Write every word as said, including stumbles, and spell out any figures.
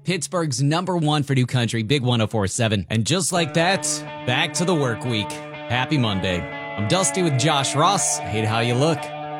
Pittsburgh's number one for new country, Big one oh four point seven. And just like that, back to the work week. Happy Monday. I'm Dusty with Josh Ross. Hate how you look.